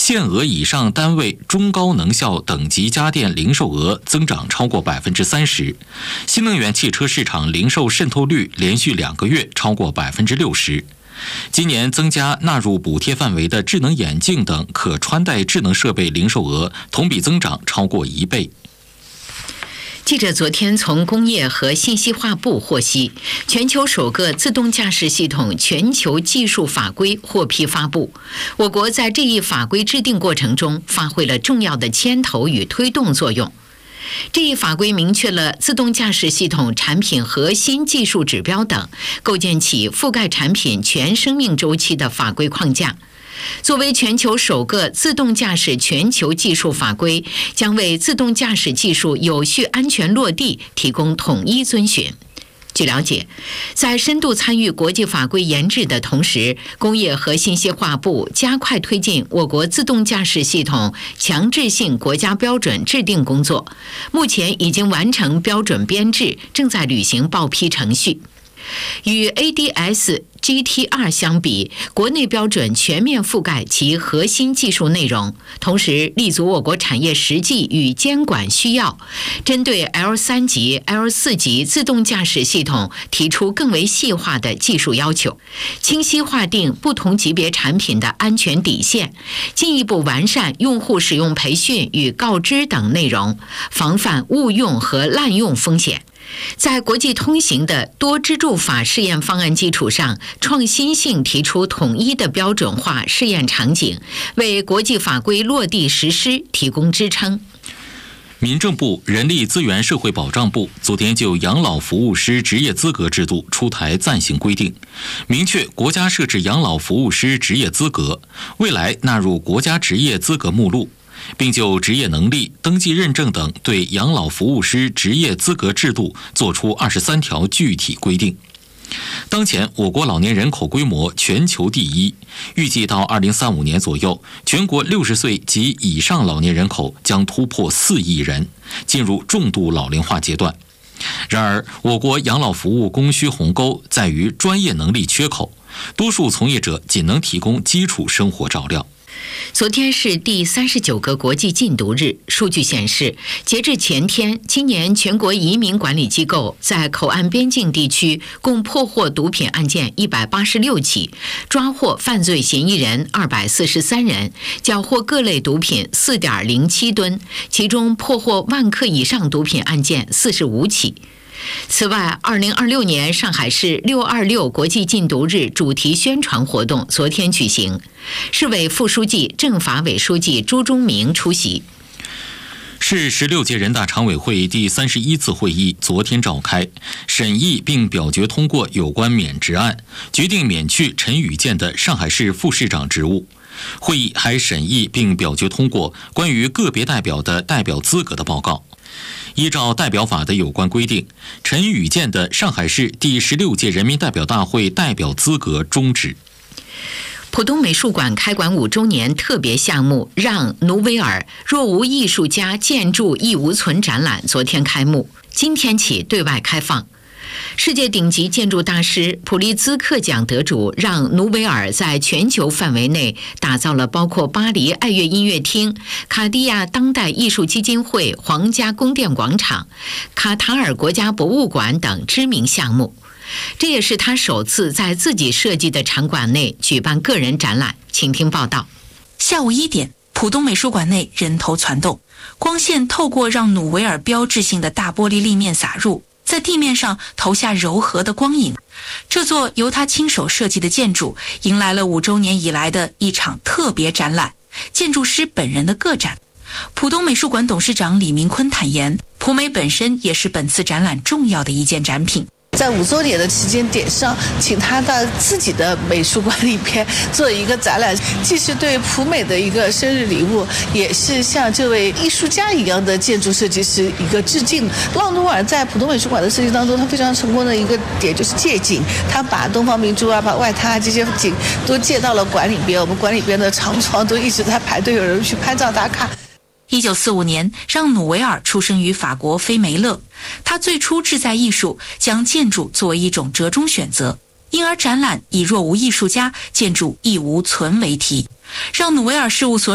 限额以上单位中高能效等级家电零售额增长超过30%，新能源汽车市场零售渗透率连续2个月超过60%。今年增加纳入补贴范围的智能眼镜等可穿戴智能设备零售额同比增长超过1倍。 记者昨天从工业和信息化部获悉，全球首个自动驾驶系统全球技术法规获批发布。我国在这一法规制定过程中发挥了重要的牵头与推动作用。这一法规明确了自动驾驶系统产品核心技术指标等，构建起覆盖产品全生命周期的法规框架。作为全球首个自动驾驶全球技术法规，将为自动驾驶技术有序安全落地提供统一遵循。据了解，在深度参与国际法规研制的同时，工业和信息化部加快推进我国自动驾驶系统强制性国家标准制定工作，目前已经完成标准编制，正在履行报批程序。与 ADS、GTR 相比，国内标准全面覆盖其核心技术内容，同时立足我国产业实际与监管需要，针对 L3级、L4级自动驾驶系统提出更为细化的技术要求，清晰划定不同级别产品的安全底线，进一步完善用户使用培训与告知等内容，防范误用和滥用风险。在国际通行的多支柱法试验方案基础上，创新性提出统一的标准化试验场景，为国际法规落地实施提供支撑。 民政部、人力资源社会保障部昨天就养老服务师职业资格制度出台暂行规定，明确国家设置养老服务师职业资格，未来纳入国家职业资格目录，并就职业能力、登记认证等对养老服务师职业资格制度作出23条具体规定。当前我国老年人口规模全球第一，预计到2035年左右，全国60岁及以上老年人口将突破4亿人，进入重度老龄化阶段。然而，我国养老服务供需鸿沟在于专业能力缺口，多数从业者仅能提供基础生活照料。 昨天是第39个国际禁毒日，数据显示，截至前天，今年全国移民管理机构在口岸边境地区共破获毒品案件186起，抓获犯罪嫌疑人243人，缴获各类毒品4.07吨，其中破获10000克以上毒品案件45起。此外，2026年上海市626国际禁毒日主题宣传活动昨天举行，市委副书记、政法委书记朱忠明出席。 市16届人大常委会第31次会议昨天召开，审议并表决通过有关免职案，决定免去陈宇健的上海市副市长职务。会议还审议并表决通过关于个别代表的代表资格的报告。依照代表法的有关规定，陈宇健的上海市第16届人民代表大会代表资格终止。 浦东美术馆开馆5周年特别项目“让努维尔若无艺术家，建筑亦无存”展览昨天开幕，今天起对外开放。世界顶级建筑大师、普利兹克奖得主让努维尔在全球范围内打造了包括巴黎爱乐音乐厅、卡地亚当代艺术基金会皇家宫殿广场、卡塔尔国家博物馆等知名项目。这也是他首次在自己设计的场馆内举办个人展览。请听报道。 下午1点，浦东美术馆内人头攒动，光线透过让努维尔标志性的大玻璃立面洒入，在地面上投下柔和的光影。这座由他亲手设计的建筑迎来了5周年以来的一场特别展览，建筑师本人的个展。浦东美术馆董事长李明坤坦言，普美本身也是本次展览重要的一件展品。 在5周年的时间点上，请他到自己的美术馆里边做一个展览，既是对普美的一个生日礼物，也是向这位艺术家一样的建筑设计师一个致敬。让努尔在浦东美术馆的设计当中，他非常成功的一个点就是借景，他把东方明珠啊、把外滩啊这些景都借到了馆里边，我们馆里边的长床都一直在排队，有人去拍照打卡。 1945年，让努维尔出生于法国菲梅勒。他最初志在艺术，将建筑作为一种折中选择，因而展览以若无艺术家，建筑亦无存为题。让努维尔事务所